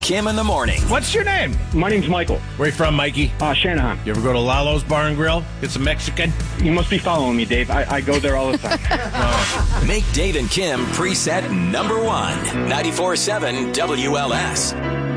Kim in the morning. What's your name? My name's Michael. Where you from, Mikey? Shanahan. You ever go to Lalo's Bar and Grill? Get some Mexican? You must be following me, Dave. I go there all the time. Make Dave and Kim preset number 1. 94.7 WLS.